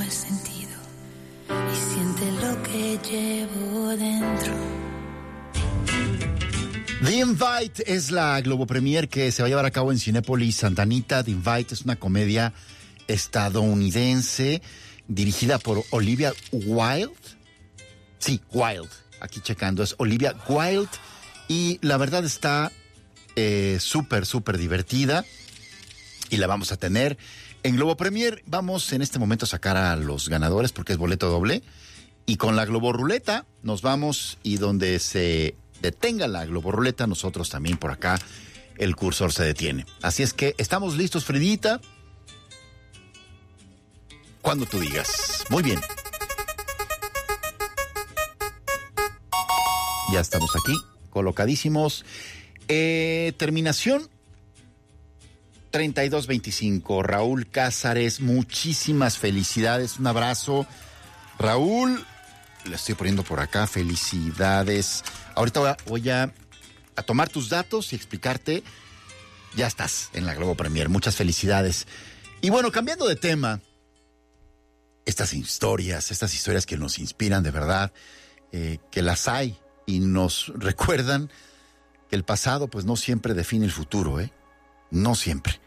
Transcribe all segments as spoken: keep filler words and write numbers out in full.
he sentido y siente lo que llevo dentro. The Invite es la Globo Premier que se va a llevar a cabo en Cinépolis Santa Anita. The Invite es una comedia estadounidense dirigida por Olivia Wilde. Sí, Wilde. Aquí checando, es Olivia Wilde. Y la verdad está eh, súper, súper divertida. Y la vamos a tener en Globo Premier. Vamos en este momento a sacar a los ganadores porque es boleto doble. Y con la Globo Ruleta nos vamos, y donde se detenga la Globo Ruleta, nosotros también por acá el cursor se detiene. Así es que estamos listos, Fridita. Cuando tú digas. Muy bien. Ya estamos aquí, colocadísimos. Eh, terminación treinta y dos veinticinco. Raúl Cázares, muchísimas felicidades. Un abrazo. Raúl, le estoy poniendo por acá, felicidades. Ahorita voy a, voy a, a tomar tus datos y explicarte. Ya estás en la Globo Premier. Muchas felicidades. Y bueno, cambiando de tema, estas historias, estas historias que nos inspiran de verdad, eh, que las hay y nos recuerdan que el pasado pues no siempre define el futuro, ¿eh? No siempre.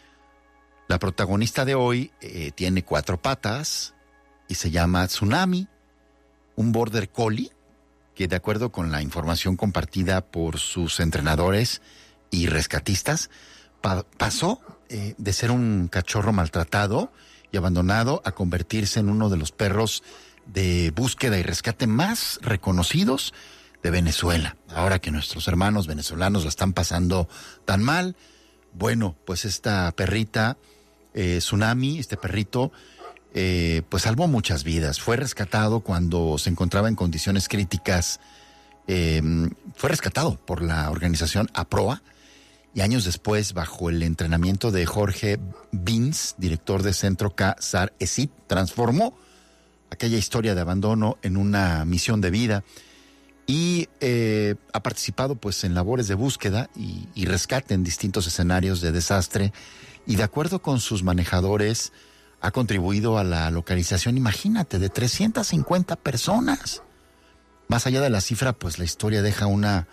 La protagonista de hoy eh, tiene cuatro patas y se llama Tsunami, un border collie que, de acuerdo con la información compartida por sus entrenadores y rescatistas, pa- pasó eh, de ser un cachorro maltratado y abandonado a convertirse en uno de los perros de búsqueda y rescate más reconocidos de Venezuela. Ahora que nuestros hermanos venezolanos la están pasando tan mal, bueno, pues esta perrita, eh, Tsunami, este perrito, eh, pues salvó muchas vidas. Fue rescatado cuando se encontraba en condiciones críticas. Eh, fue rescatado por la organización APROA, y años después, bajo el entrenamiento de Jorge Vins, director de Centro K-SAR ESIT, transformó aquella historia de abandono en una misión de vida. Y eh, ha participado pues en labores de búsqueda y, y rescate en distintos escenarios de desastre, y de acuerdo con sus manejadores ha contribuido a la localización, imagínate, de trescientas cincuenta personas. Más allá de la cifra, pues la historia deja una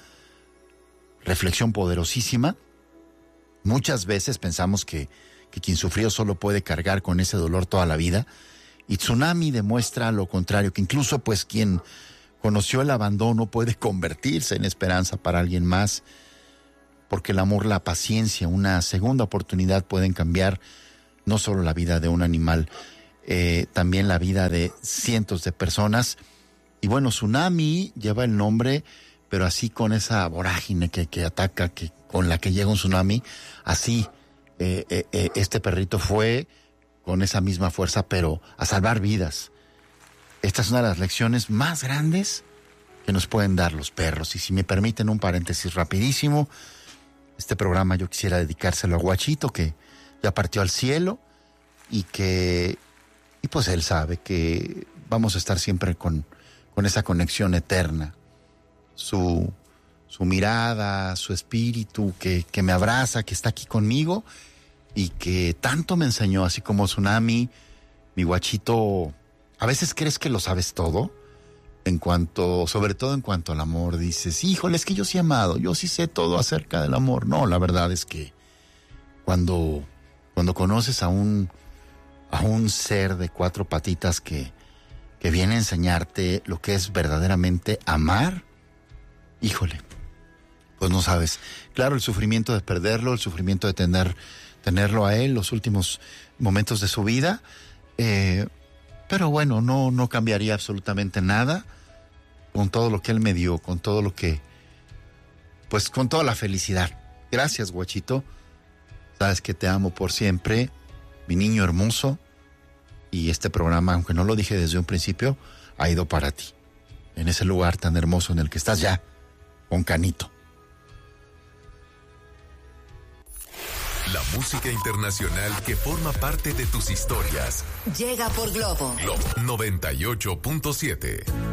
reflexión poderosísima. Muchas veces pensamos que, que quien sufrió solo puede cargar con ese dolor toda la vida, y Tsunami demuestra lo contrario, que incluso pues quien conoció el abandono puede convertirse en esperanza para alguien más, porque el amor, la paciencia, una segunda oportunidad pueden cambiar no solo la vida de un animal, eh, también la vida de cientos de personas. Y bueno, Tsunami lleva el nombre, pero así con esa vorágine que, que ataca, que con la que llega un tsunami, así eh, eh, eh, este perrito fue con esa misma fuerza, pero a salvar vidas. Esta es una de las lecciones más grandes que nos pueden dar los perros. Y si me permiten un paréntesis rapidísimo, este programa yo quisiera dedicárselo a Guachito, que ya partió al cielo, y que, y pues él sabe que vamos a estar siempre con, con esa conexión eterna. Su, su mirada, su espíritu que, que me abraza, que está aquí conmigo y que tanto me enseñó, así como Tsunami, mi Guachito. A veces crees que lo sabes todo, en cuanto, sobre todo en cuanto al amor. Dices, híjole, es que yo sí he amado, yo sí sé todo acerca del amor. No, la verdad es que cuando, cuando conoces a un, a un ser de cuatro patitas que, que viene a enseñarte lo que es verdaderamente amar, híjole, pues no sabes. Claro, el sufrimiento de perderlo, el sufrimiento de tener, tenerlo a él, los últimos momentos de su vida, eh, pero bueno, no, no cambiaría absolutamente nada con todo lo que él me dio, con todo lo que, pues con toda la felicidad. Gracias, Guachito. Sabes que te amo por siempre, mi niño hermoso. Y este programa, aunque no lo dije desde un principio, ha ido para ti, en ese lugar tan hermoso en el que estás ya, con Canito. La música internacional que forma parte de tus historias. Llega por Globo. Globo noventa y ocho punto siete.